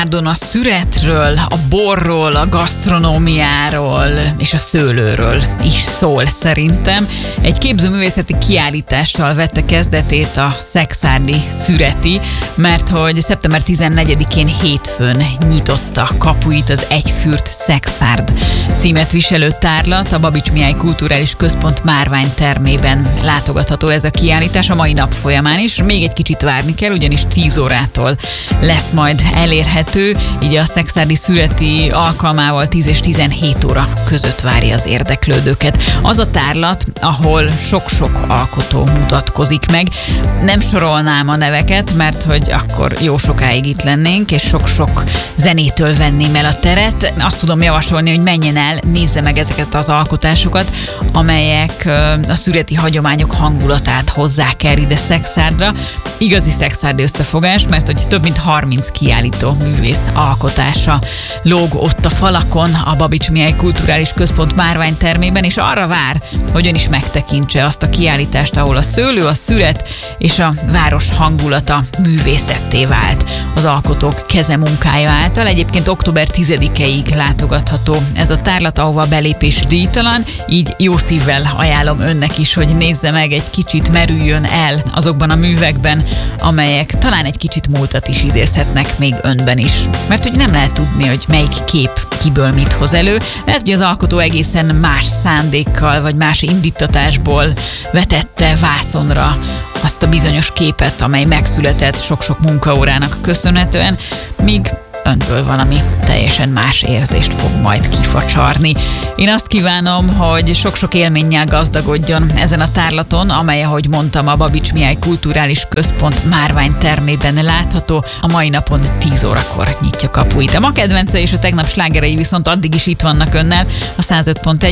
A szüretről, a borról, a gasztronómiáról és a szőlőről is szól szerintem. Egy képzőművészeti kiállítással vette kezdetét a szekszárdi Szüreti, mert hogy szeptember 14-én hétfőn nyitotta kapuit az Egy fürt Szekszárd címet viselő tárlat. A Babits Mihály Kulturális Központ márványtermében látogatható ez a kiállítás a mai nap folyamán is. Még egy kicsit várni kell, ugyanis 10 órától lesz majd elérhető, így a szekszárdi Szüreti alkalmával 10 és 17 óra között várja az érdeklődőket. Az a tárlat, ahol sok-sok alkotó mutatkozik meg. Nem sorolnám a neveket, mert hogy akkor jó sokáig itt lennénk, és sok-sok zenétől venném el a teret. Azt tudom javasolni, hogy menjen el, nézze meg ezeket az alkotásokat, amelyek a szüreti hagyományok hangulatát hozzák el ide Szekszárdra. Igazi szekszárdi összefogás, mert hogy több mint 30 kiállító művész alkotása lóg ott a falakon a Babits Mihály Kulturális Központ márványtermében, és arra vár, hogy ön is megtekintse azt a kiállítást, ahol a szőlő, a szüret és a város hangulata művészetté vált az alkotók kezemunkája által. Egyébként október 10-ig látogatható ez a tárlat, ahova a belépés díjtalan, így jó szívvel ajánlom önnek is, hogy nézze meg, egy kicsit merüljön el azokban a művekben, amelyek talán egy kicsit múltat is idézhetnek még önben is. Mert hogy nem lehet tudni, hogy melyik kép kiből mit hoz elő. Lehet, hogy az alkotó egészen más szándékkal, vagy más indítatásból vetette vászonra azt a bizonyos képet, amely megszületett sok-sok munkaórának köszönhetően, míg önből valami teljesen más érzést fog majd kifacsarni. Én azt kívánom, hogy sok-sok élménnyel gazdagodjon ezen a tárlaton, amely, ahogy mondtam, a Babits Mihály Kulturális Központ márványtermében látható. A mai napon 10 órakor nyitja kapuit. A ma kedvence és a tegnap slágerei viszont addig is itt vannak önnel a 105.1